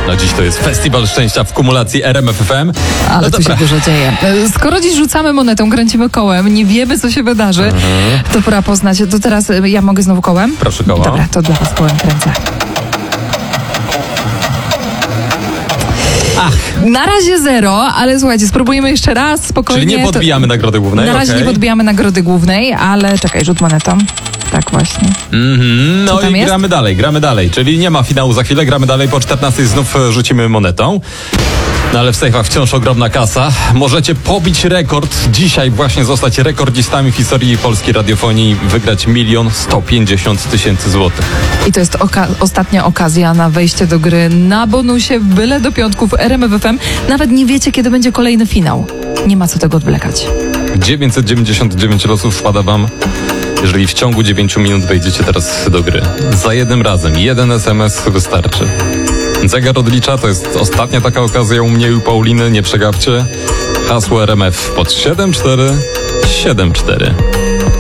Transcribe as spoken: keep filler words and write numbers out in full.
No dziś to jest Festiwal Szczęścia w kumulacji R M F F M. Ale no tu się dużo dzieje. Skoro dziś rzucamy monetą, kręcimy kołem, nie wiemy, co się wydarzy, mhm. to pora poznać. To teraz ja mogę znowu kołem? Proszę koło. Dobra, to dla was kołem kręcę. Ach. Na razie zero, ale słuchajcie, spróbujemy jeszcze raz, spokojnie. Czyli nie podbijamy to... nagrody głównej? Na razie okay. nie podbijamy nagrody głównej, ale czekaj, rzut monetą. Tak właśnie. Mm-hmm, no i jest? gramy dalej, gramy dalej. Czyli nie ma finału za chwilę, gramy dalej. Po czternastej znów rzucimy monetą. No ale w sejfach wciąż ogromna kasa. Możecie pobić rekord. Dzisiaj właśnie zostać rekordzistami w historii polskiej radiofonii i wygrać milion sto pięćdziesiąt tysięcy złotych. I to jest oka- ostatnia okazja na wejście do gry na bonusie byle do piątków R M F F M. Nawet nie wiecie, kiedy będzie kolejny finał. Nie ma co tego odwlekać. dziewięćset dziewięćdziesiąt dziewięć losów wpada wam, jeżeli w ciągu dziewięciu minut wejdziecie teraz do gry. Za jednym razem, jeden S M S wystarczy. Zegar odlicza, to jest ostatnia taka okazja u mnie i u Pauliny, nie przegapcie. Hasło R M F pod siedem cztery siedem cztery.